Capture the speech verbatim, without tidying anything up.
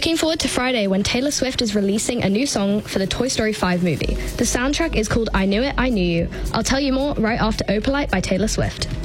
Looking forward to Friday when Taylor Swift is releasing a new song for the Toy Story five movie. The soundtrack is called I Knew It, I Knew You. I'll tell you more right after Opalite by Taylor Swift.